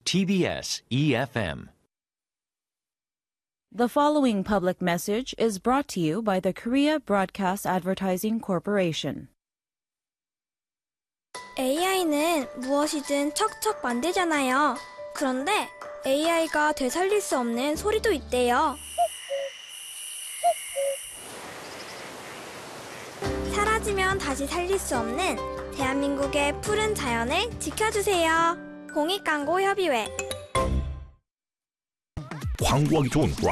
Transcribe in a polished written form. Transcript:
TBS EFM. The following public message is brought to you by the Korea Broadcast Advertising Corporation. AI는 무엇이든 척척 만들잖아요. 그런데 AI가 되살릴 수 없는 소리도 있대요. 사라지면 다시 살릴 수 없는 대한민국의 푸른 자연을 지켜주세요. 공익광고협의회. 광고하기 좋은